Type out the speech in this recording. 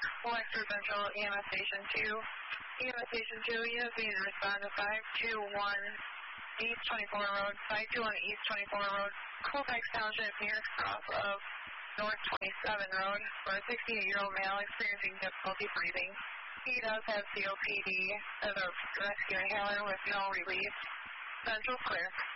Electric Central EMS Station 2. EMS Station 2, units need to respond to 521 East 24 Road, 521 East 24 Road, Colfax Township, near cross of North 27 Road, for a 68-year-old male experiencing difficulty breathing. He does have COPD as a rescue inhaler with no relief. Central clear.